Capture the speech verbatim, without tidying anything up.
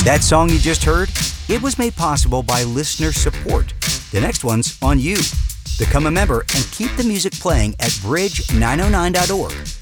That song you just heard, it was made possible by listener support. The next one's on you. Become a member and keep the music playing at bridge nine oh nine dot org.